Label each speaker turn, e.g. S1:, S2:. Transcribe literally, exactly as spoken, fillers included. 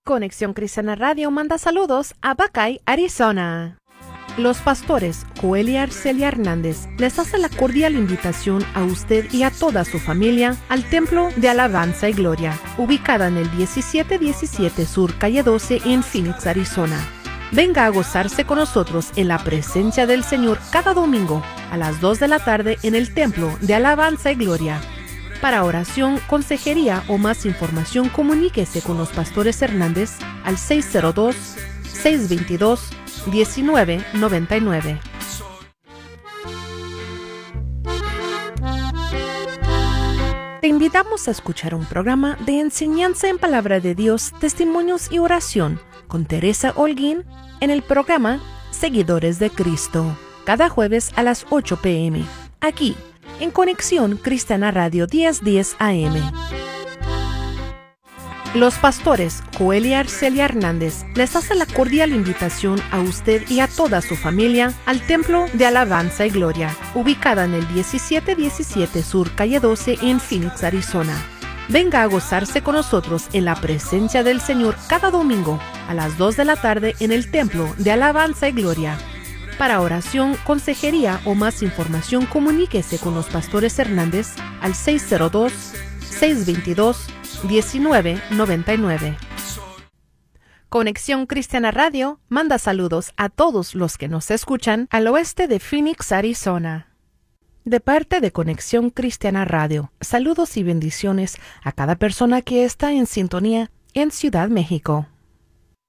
S1: Conexión Cristiana Radio manda saludos a Buckeye, Arizona. Los pastores Joel y Arcelia Hernández les hace la cordial invitación a usted y a toda su familia al Templo de Alabanza y Gloria, ubicada en el diecisiete diecisiete Sur Calle doce en Phoenix, Arizona. Venga a gozarse con nosotros en la presencia del Señor cada domingo a las dos de la tarde en el Templo de Alabanza y Gloria. Para oración, consejería o más información, comuníquese con los pastores Hernández al seis cero dos, seis dos dos, uno nueve nueve nueve. Te invitamos a escuchar un programa de enseñanza en palabra de Dios, testimonios y oración con Teresa Holguín en el programa Seguidores de Cristo, cada jueves a las ocho pe eme, aquí en Conexión Cristiana Radio diez diez A M. Los pastores Joel y Arcelia Hernández les hace la cordial invitación a usted y a toda su familia al Templo de Alabanza y Gloria, ubicada en el diecisiete diecisiete Sur Calle doce en Phoenix, Arizona. Venga a gozarse con nosotros en la presencia del Señor cada domingo a las dos de la tarde en el Templo de Alabanza y Gloria. Para oración, consejería o más información, comuníquese con los pastores Hernández al seis cero dos, seis dos dos, uno nueve nueve nueve. Conexión Cristiana Radio manda saludos a todos los que nos escuchan al oeste de Phoenix, Arizona. De parte de Conexión Cristiana Radio, saludos y bendiciones a cada persona que está en sintonía en Ciudad México.